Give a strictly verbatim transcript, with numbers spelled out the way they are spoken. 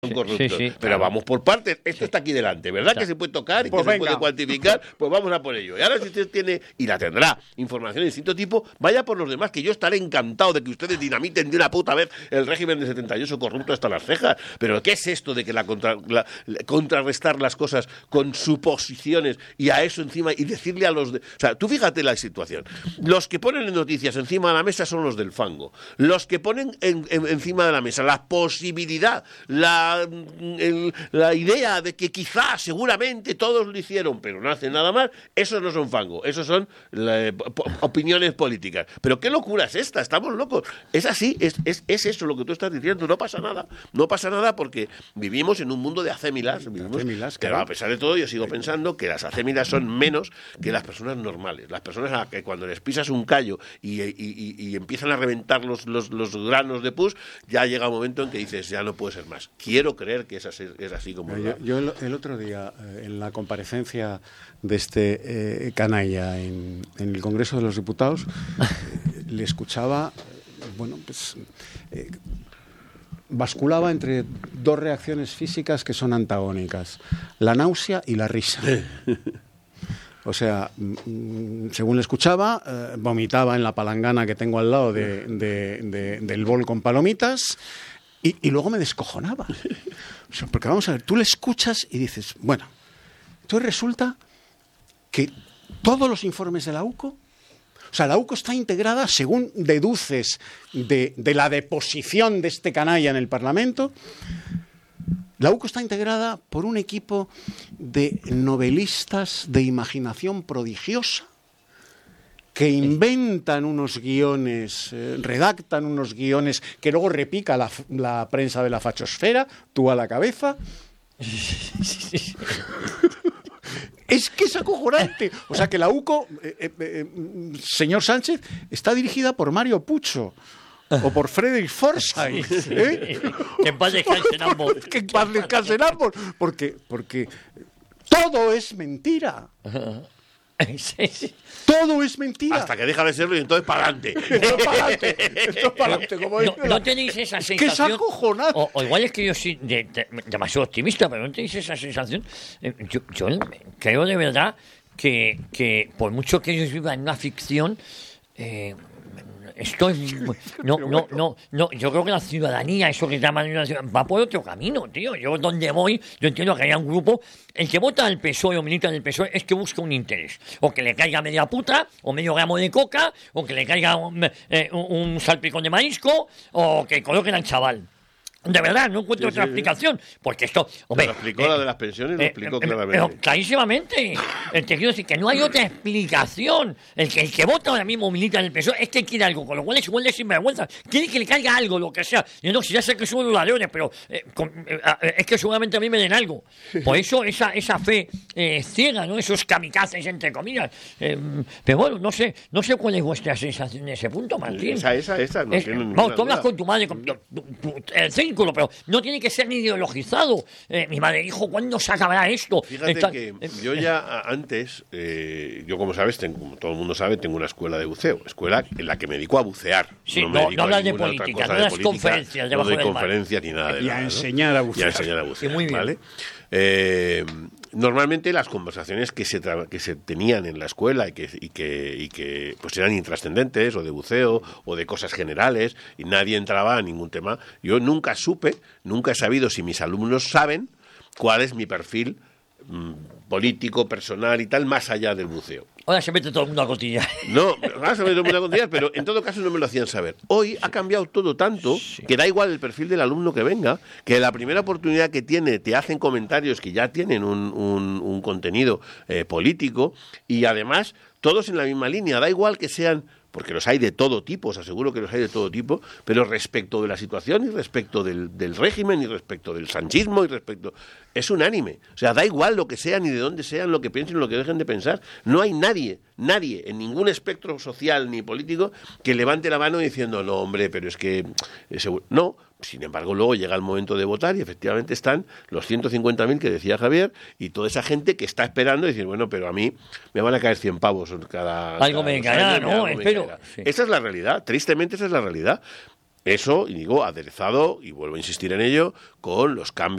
son corruptos. Sí, sí, pero claro. vamos por partes. Esto está aquí delante, ¿verdad? Que se puede tocar y Pues que venga. se puede cuantificar. Pues vamos a por ello. Y ahora si usted tiene, y la tendrá, información de distinto tipo, vaya por los demás, que yo estaré encantado de que ustedes dinamiten de una puta vez el régimen de setenta y ocho corrupto hasta las cejas. Pero ¿qué es esto de que la, contra, la, la contrarrestar las cosas con suposiciones y a eso encima y decirle a los... De, o sea, tú fíjate la situación. Los que ponen en noticias encima de la mesa son los del fango. Los que ponen en, en, encima de la mesa la posibilidad, la... El, la idea de que quizá, seguramente, todos lo hicieron, pero no hacen nada más, esos no son fango, esos son la, po, opiniones políticas. Pero qué locura es esta, estamos locos. Es así, es, es, es eso lo que tú estás diciendo, no pasa nada. No pasa nada porque vivimos en un mundo de acémilas. Vivimos, acémilas, pero claro. a pesar de todo, yo sigo pensando que las acémilas son menos que las personas normales. Las personas a que cuando les pisas un callo y, y, y, y empiezan a reventar los, los, los granos de pus, ya llega un momento en que dices, ya no puede ser más. Quiero creer que es así. Es así como yo, yo el, el otro día, eh, en la comparecencia de este eh, canalla en, en el Congreso de los Diputados, eh, le escuchaba, eh, bueno, pues eh, basculaba entre dos reacciones físicas que son antagónicas, la náusea y la risa. O sea, según le escuchaba, eh, vomitaba en la palangana que tengo al lado de, de, de, del bol con palomitas. Y, y luego me descojonaba. O sea, porque vamos a ver, tú le escuchas y dices, bueno, entonces resulta que todos los informes de la U C O, o sea, la U C O está integrada, según deduces de, de la deposición de este canalla en el Parlamento, la U C O está integrada por un equipo de novelistas de imaginación prodigiosa que inventan unos guiones, eh, redactan unos guiones que luego repica la, la prensa de la fachosfera, tú a la cabeza. Es que es acojonante. O sea que la U C O, eh, eh, eh, señor Sánchez, está dirigida por Mario Pucho o por Frederick Forsyth. ¿eh? Que en paz descansen ambos. Que en paz descansen ambos. Porque, porque todo es mentira. Sí, sí. Todo es mentira. hasta que deja de serlo y entonces para adelante. Esto es para adelante. Esto es para adelante. Como No, dice la- no tenéis esa Es que es sensación. acojonante. O, o igual es que yo soy de- de- demasiado optimista, pero no tenéis esa sensación. Eh, Yo, yo creo de verdad que, que por mucho que ellos vivan en una ficción, eh, esto es, no, no, no, no, yo creo que la ciudadanía, eso que llaman una ciudad- va por otro camino, tío. Yo donde voy, yo entiendo que haya un grupo, el que vota al P S O E o milita en el P S O E es que busca un interés. O que le caiga media puta, o medio gramo de coca, o que le caiga un, eh, un, un salpicón de marisco, o que coloquen al chaval. De verdad, no encuentro Sí, otra sí, sí. explicación, porque esto... Hombre, Lo explicó eh, la de las pensiones, lo eh, explicó eh, claramente. pero clarísimamente. Eh, Te quiero decir que no hay otra explicación. El que, el que vota ahora mismo milita en el P S O E es que quiere algo, con lo cual es igual de sinvergüenza. Quiere que le caiga algo, lo que sea. Yo no sé, ya sé que son los ladrones, pero eh, con- eh, eh, es que seguramente a mí me den algo. Por eso esa, esa fe eh, ciega, ¿no? Esos kamikazes, entre comillas. Eh, pero bueno, no sé, no sé cuál es vuestra sensación en ese punto, Martín. Esa, esa, esa, no Es- tiene vamos, ninguna tú hablas duda. con tu madre, con tu- tu- tu- el círculo, pero no tiene que ser ni ideologizado. Eh, mi madre dijo, ¿cuándo se acabará esto? Fíjate Está- que eh, yo ya a- antes, eh, yo como sabes, tengo, como todo el mundo sabe, tengo una escuela de buceo, escuela en la que me dedico a bucear. Sí, me no- dedico no a hablas de ninguna otra política, cosa no de das política, conferencias no debajo doy del mar. conferencias ni nada de Y a nada, ¿no? enseñar a Y bucear. a enseñar a bucear, Sí, muy bien. ¿vale? Eh, normalmente las conversaciones que se tra- que se tenían en la escuela y que, y que, y que pues eran intrascendentes o de buceo o de cosas generales y nadie entraba a ningún tema, yo nunca supe, nunca he sabido si mis alumnos saben cuál es mi perfil mm, político, personal y tal, más allá del buceo. Ahora se mete todo el mundo a cotilla. No, ahora se me dio una tontería, pero en todo caso no me lo hacían saber. Hoy ha cambiado todo tanto que da igual el perfil del alumno que venga, que la primera oportunidad que tiene te hacen comentarios que ya tienen un, un, un contenido eh, político y además todos en la misma línea. Da igual que sean, porque los hay de todo tipo, os aseguro que los hay de todo tipo, pero respecto de la situación y respecto del, del régimen y respecto del sanchismo y respecto... Es unánime. O sea, da igual lo que sean y de dónde sean, lo que piensen o lo que dejen de pensar. No hay nadie, nadie, en ningún espectro social ni político que levante la mano diciendo, no, hombre, pero es que... eh, seguro". No, sin embargo, luego llega el momento de votar y efectivamente están los ciento cincuenta mil que decía Javier y toda esa gente que está esperando y decir, bueno, pero a mí me van a caer cien pavos cada... Algo cada me dos caerá, años, ¿no? algo me Espero. caerá. Sí. Esa es la realidad, tristemente esa es la realidad. Eso, y digo, aderezado, y vuelvo a insistir en ello, con los cambios